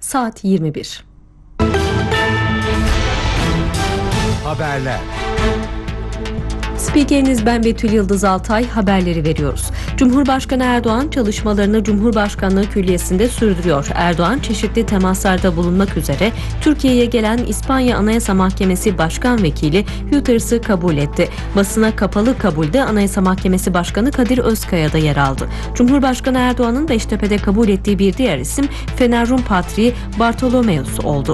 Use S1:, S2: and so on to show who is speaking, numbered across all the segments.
S1: saat 21.
S2: Haberler.
S1: Spikeriniz ben Betül Yıldız Altay, haberleri veriyoruz. Cumhurbaşkanı Erdoğan çalışmalarını Cumhurbaşkanlığı Külliyesi'nde sürdürüyor. Erdoğan çeşitli temaslarda bulunmak üzere Türkiye'ye gelen İspanya Anayasa Mahkemesi Başkan Vekili Hüters'ı kabul etti. Basına kapalı kabulde Anayasa Mahkemesi Başkanı Kadir Özkaya da yer aldı. Cumhurbaşkanı Erdoğan'ın Beştepe'de kabul ettiği bir diğer isim Fener Rum Patriği Bartolomeus oldu.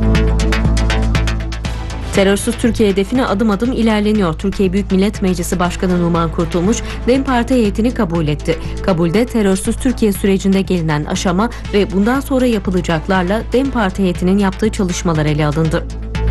S1: Terörsüz Türkiye hedefine adım adım ilerleniyor. Türkiye Büyük Millet Meclisi Başkanı Numan Kurtulmuş, DEM Parti heyetini kabul etti. Kabulde terörsüz Türkiye sürecinde gelinen aşama ve bundan sonra yapılacaklarla DEM Parti heyetinin yaptığı çalışmalar ele alındı.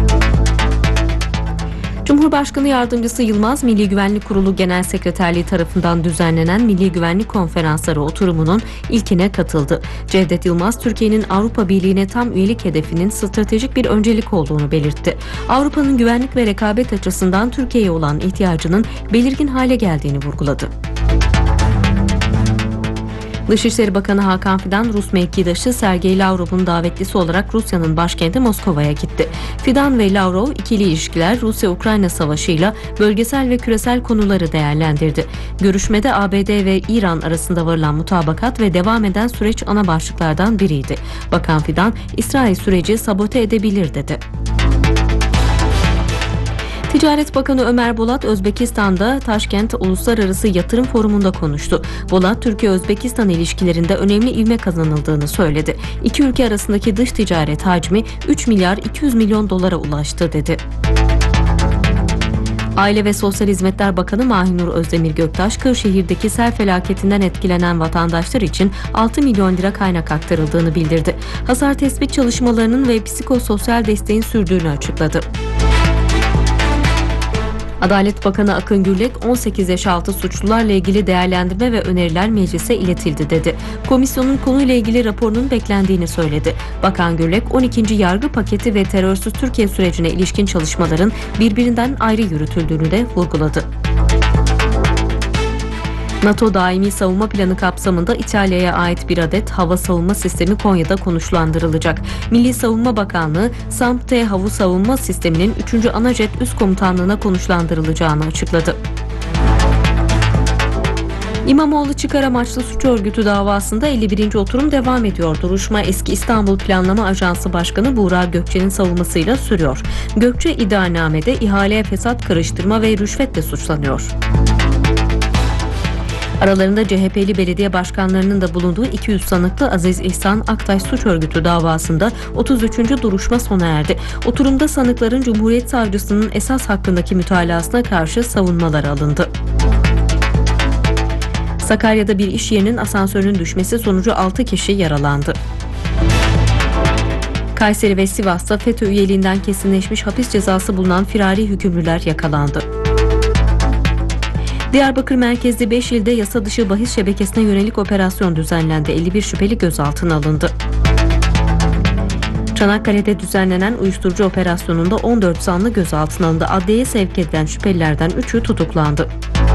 S1: Cumhurbaşkanı Yardımcısı Yılmaz, Milli Güvenlik Kurulu Genel Sekreterliği tarafından düzenlenen Milli Güvenlik Konferansları oturumunun ilkine katıldı. Cevdet Yılmaz, Türkiye'nin Avrupa Birliği'ne tam üyelik hedefinin stratejik bir öncelik olduğunu belirtti. Avrupa'nın güvenlik ve rekabet açısından Türkiye'ye olan ihtiyacının belirgin hale geldiğini vurguladı. Dışişleri Bakanı Hakan Fidan, Rus mevkidaşı Sergey Lavrov'un davetlisi olarak Rusya'nın başkenti Moskova'ya gitti. Fidan ve Lavrov ikili ilişkiler, Rusya-Ukrayna savaşıyla bölgesel ve küresel konuları değerlendirdi. Görüşmede ABD ve İran arasında varılan mutabakat ve devam eden süreç ana başlıklardan biriydi. Bakan Fidan, İsrail süreci sabote edebilir dedi. Ticaret Bakanı Ömer Bolat, Özbekistan'da Taşkent Uluslararası Yatırım Forumu'nda konuştu. Bolat, Türkiye-Özbekistan ilişkilerinde önemli ivme kazanıldığını söyledi. İki ülke arasındaki dış ticaret hacmi 3 milyar 200 milyon dolara ulaştı dedi. Aile ve Sosyal Hizmetler Bakanı Mahinur Özdemir Göktaş, Kırşehir'deki sel felaketinden etkilenen vatandaşlar için 6 milyon lira kaynak aktarıldığını bildirdi. Hasar tespit çalışmalarının ve psikososyal desteğin sürdüğünü açıkladı. Adalet Bakanı Akın Gürlek, 18 yaş altı suçlularla ilgili değerlendirme ve öneriler meclise iletildi dedi. Komisyonun konuyla ilgili raporunun beklendiğini söyledi. Bakan Gürlek, 12. yargı paketi ve terörsüz Türkiye sürecine ilişkin çalışmaların birbirinden ayrı yürütüldüğünü de vurguladı. NATO daimi savunma planı kapsamında İtalya'ya ait bir adet hava savunma sistemi Konya'da konuşlandırılacak. Milli Savunma Bakanlığı, SAMP-T hava savunma sisteminin 3. Anajet Üst Komutanlığı'na konuşlandırılacağını açıkladı. İmamoğlu çıkar amaçlı suç örgütü davasında 51. oturum devam ediyor. Duruşma eski İstanbul Planlama Ajansı Başkanı Buğra Gökçe'nin savunmasıyla sürüyor. Gökçe iddianamede ihaleye fesat karıştırma ve rüşvetle suçlanıyor. Aralarında CHP'li belediye başkanlarının da bulunduğu 200 sanıklı Aziz İhsan Aktaş suç örgütü davasında 33. duruşma sona erdi. Oturumda sanıkların Cumhuriyet Savcısının esas hakkındaki mütalasına karşı savunmalar alındı. Sakarya'da bir iş yerinin asansörünün düşmesi sonucu 6 kişi yaralandı. Kayseri ve Sivas'ta FETÖ üyeliğinden kesinleşmiş hapis cezası bulunan firari hükümlüler yakalandı. Diyarbakır merkezli 5 ilde yasa dışı bahis şebekesine yönelik operasyon düzenlendi. 51 şüpheli gözaltına alındı. Çanakkale'de düzenlenen uyuşturucu operasyonunda 14 zanlı gözaltına alındı. Adliyeye sevk edilen şüphelilerden 3'ü tutuklandı.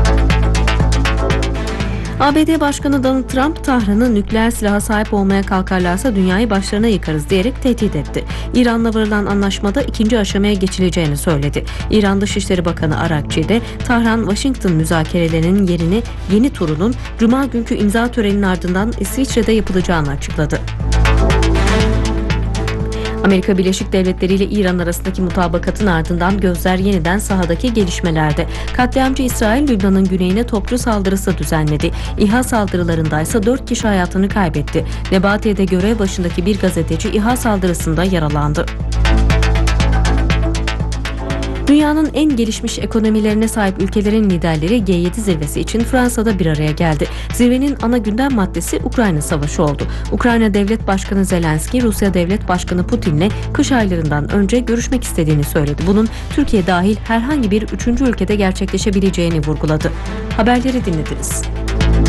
S1: ABD Başkanı Donald Trump, Tahran'ın nükleer silaha sahip olmaya kalkarlarsa dünyayı başlarına yıkarız diyerek tehdit etti. İran'la varılan anlaşmada ikinci aşamaya geçileceğini söyledi. İran Dışişleri Bakanı Arakçi de Tahran-Washington müzakerelerinin yeni turunun Cuma günkü imza töreninin ardından İsviçre'de yapılacağını açıkladı. Amerika Birleşik Devletleri ile İran arasındaki mutabakatın ardından gözler yeniden sahadaki gelişmelerde. Katliamcı İsrail, Lübnan'ın güneyine topçu saldırısı düzenledi. İHA saldırılarındaysa 4 kişi hayatını kaybetti. Nebatiye'de görev başındaki bir gazeteci İHA saldırısında yaralandı. Dünyanın en gelişmiş ekonomilerine sahip ülkelerin liderleri G7 zirvesi için Fransa'da bir araya geldi. Zirvenin ana gündem maddesi Ukrayna Savaşı oldu. Ukrayna Devlet Başkanı Zelenski, Rusya Devlet Başkanı Putin'le kış aylarından önce görüşmek istediğini söyledi. Bunun Türkiye dahil herhangi bir üçüncü ülkede gerçekleşebileceğini vurguladı. Haberleri dinlediniz.